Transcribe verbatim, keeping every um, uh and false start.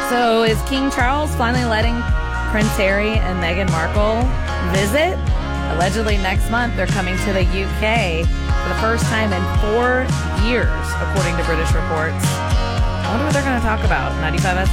So is King Charles finally letting Prince Harry and Meghan Markle visit? Allegedly next month, they're coming to the U K for the first time in four years, according to British reports. I wonder what they're going to talk about. ninety-five